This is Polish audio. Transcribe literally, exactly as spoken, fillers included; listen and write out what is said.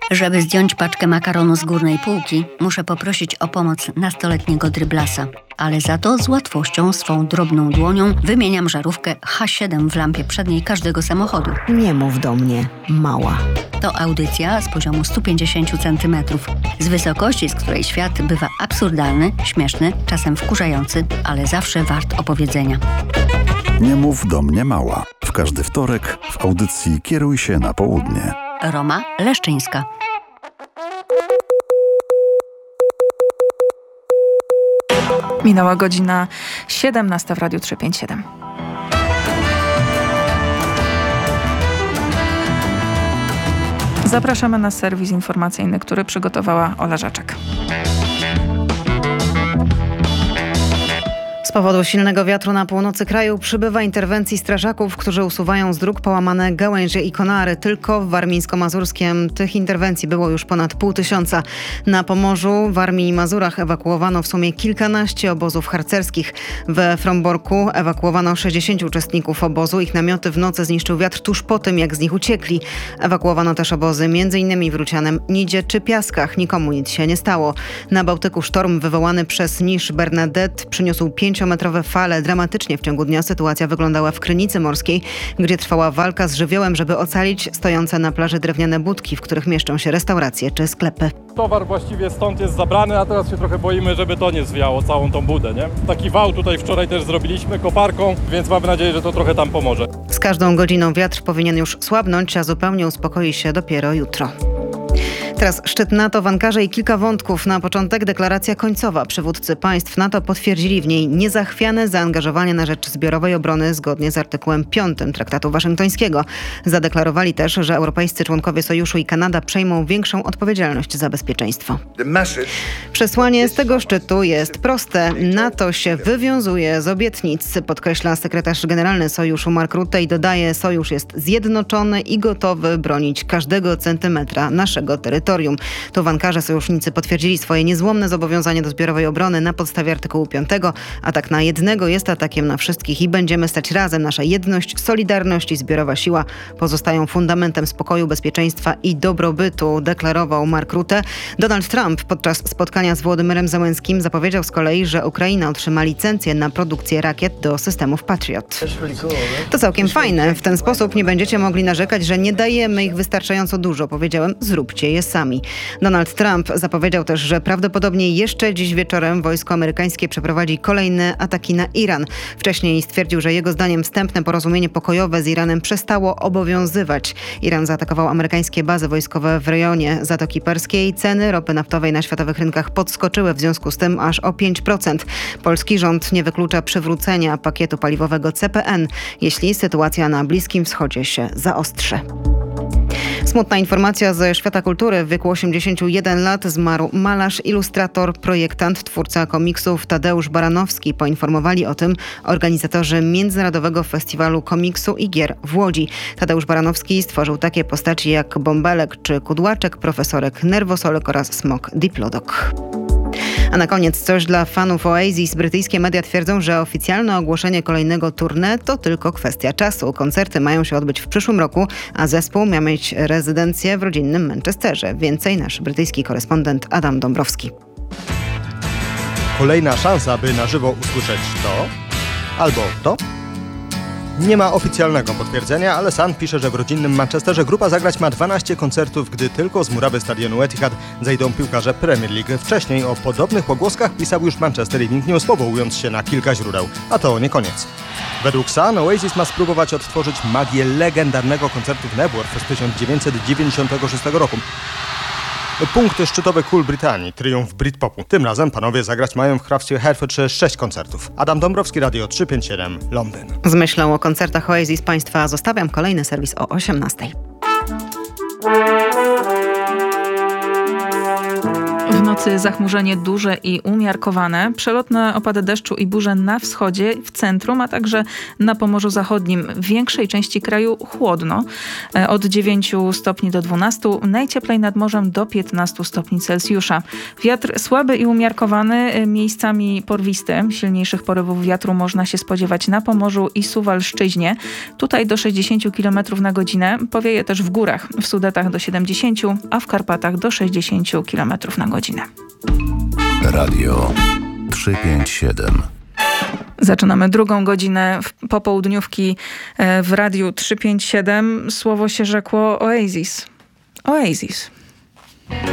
Żeby zdjąć paczkę makaronu z górnej półki, muszę poprosić o pomoc nastoletniego dryblasa. Ale za to z łatwością swą drobną dłonią wymieniam żarówkę H siedem w lampie przedniej każdego samochodu. Nie mów do mnie, mała. To audycja z poziomu stu pięćdziesięciu centymetrów. Z wysokości, z której świat bywa absurdalny, śmieszny, czasem wkurzający, ale zawsze wart opowiedzenia. Nie mów do mnie, mała. W każdy wtorek w audycji Kieruj się na południe. Roma Leszczyńska. Minęła godzina siedemnasta w Radiu trzysta pięćdziesiąt siedem. Zapraszamy na serwis informacyjny, który przygotowała Ola Żaczek. Z powodu silnego wiatru na północy kraju przybywa interwencji strażaków, którzy usuwają z dróg połamane gałęzie i konary. Tylko w Warmińsko-Mazurskiem tych interwencji było już ponad pół tysiąca. Na Pomorzu, Warmii i Mazurach ewakuowano w sumie kilkanaście obozów harcerskich. We Fromborku ewakuowano sześćdziesięciu uczestników obozu. Ich namioty w nocy zniszczył wiatr tuż po tym, jak z nich uciekli. Ewakuowano też obozy m.in. w Rucianem, Nidzie czy Piaskach. Nikomu nic się nie stało. Na Bałtyku sztorm wywołany przez Niż Bernadette przyniósł pięciometrowe fale. Dramatycznie w ciągu dnia sytuacja wyglądała w Krynicy Morskiej, gdzie trwała walka z żywiołem, żeby ocalić stojące na plaży drewniane budki, w których mieszczą się restauracje czy sklepy. Towar właściwie stąd jest zabrany, a teraz się trochę boimy, żeby to nie zwiało całą tą budę, nie? Taki wał tutaj wczoraj też zrobiliśmy koparką, więc mamy nadzieję, że to trochę tam pomoże. Z każdą godziną wiatr powinien już słabnąć, a zupełnie uspokoi się dopiero jutro. Teraz szczyt NATO w Ankarze i kilka wątków. Na początek deklaracja końcowa. Przywódcy państw NATO potwierdzili w niej niezachwiane zaangażowanie na rzecz zbiorowej obrony zgodnie z artykułem piątym Traktatu Waszyngtońskiego. Zadeklarowali też, że europejscy członkowie Sojuszu i Kanada przejmą większą odpowiedzialność za bezpieczeństwo. Przesłanie z tego szczytu jest proste. NATO się wywiązuje z obietnic, podkreśla sekretarz generalny Sojuszu Mark Rutte i dodaje, Sojusz jest zjednoczony i gotowy bronić każdego centymetra naszego terytorium. To w Ankarze sojusznicy potwierdzili swoje niezłomne zobowiązanie do zbiorowej obrony na podstawie artykułu piątego. Atak na jednego jest atakiem na wszystkich i będziemy stać razem. Nasza jedność, solidarność i zbiorowa siła pozostają fundamentem spokoju, bezpieczeństwa i dobrobytu, deklarował Mark Rutte. Donald Trump podczas spotkania z Wołodymyrem Zełenskim zapowiedział z kolei, że Ukraina otrzyma licencję na produkcję rakiet do systemów Patriot. To całkiem fajne. W ten sposób nie będziecie mogli narzekać, że nie dajemy ich wystarczająco dużo. Powiedziałem, zróbcie je sami. Donald Trump zapowiedział też, że prawdopodobnie jeszcze dziś wieczorem wojsko amerykańskie przeprowadzi kolejne ataki na Iran. Wcześniej stwierdził, że jego zdaniem wstępne porozumienie pokojowe z Iranem przestało obowiązywać. Iran zaatakował amerykańskie bazy wojskowe w rejonie Zatoki Perskiej. Ceny ropy naftowej na światowych rynkach podskoczyły w związku z tym aż o pięć procent. Polski rząd nie wyklucza przywrócenia pakietu paliwowego C P N, jeśli sytuacja na Bliskim Wschodzie się zaostrzy. Smutna informacja ze świata kultury. W wieku osiemdziesięciu jeden lat zmarł malarz, ilustrator, projektant, twórca komiksów Tadeusz Baranowski. Poinformowali o tym organizatorzy Międzynarodowego Festiwalu Komiksu i Gier w Łodzi. Tadeusz Baranowski stworzył takie postaci jak Bąbelek czy Kudłaczek, profesorek Nerwosolek oraz Smok Diplodok. A na koniec coś dla fanów Oasis. Brytyjskie media twierdzą, że oficjalne ogłoszenie kolejnego tournée to tylko kwestia czasu. Koncerty mają się odbyć w przyszłym roku, a zespół miał mieć rezydencję w rodzinnym Manchesterze. Więcej nasz brytyjski korespondent Adam Dąbrowski. Kolejna szansa, by na żywo usłyszeć to albo to. Nie ma oficjalnego potwierdzenia, ale Sun pisze, że w rodzinnym Manchesterze grupa zagrać ma dwanaście koncertów, gdy tylko z murawy stadionu Etihad zejdą piłkarze Premier League. Wcześniej o podobnych pogłoskach pisał już Manchester Evening News, powołując się na kilka źródeł. A to nie koniec. Według Sun Oasis ma spróbować odtworzyć magię legendarnego koncertu w Nebworth z tysiąc dziewięćset dziewięćdziesiątego szóstego roku. Punkt szczytowy Kul Brytanii, triumf Britpopu. Tym razem panowie zagrać mają w hrabstwie Hertfordshire sześć koncertów. Adam Dąbrowski, Radio trzysta pięćdziesiąt siedem, Londyn. Z myślą o koncertach Oasis Państwa zostawiam kolejny serwis o osiemnastej. W nocy zachmurzenie duże i umiarkowane. Przelotne opady deszczu i burze na wschodzie, w centrum, a także na Pomorzu Zachodnim. W większej części kraju chłodno. Od dziewięciu stopni do dwunastu. Najcieplej nad morzem do piętnastu stopni Celsjusza. Wiatr słaby i umiarkowany, miejscami porwisty. Silniejszych porywów wiatru można się spodziewać na Pomorzu i Suwalszczyźnie. Tutaj do sześćdziesięciu kilometrów na godzinę. Powieje też w górach. W Sudetach do siedemdziesięciu, a w Karpatach do sześćdziesięciu kilometrów na godzinę. Radio trzysta pięćdziesiąt siedem. Zaczynamy drugą godzinę popołudniówki w Radiu trzysta pięćdziesiąt siedem. Słowo się rzekło Oasis. Oasis.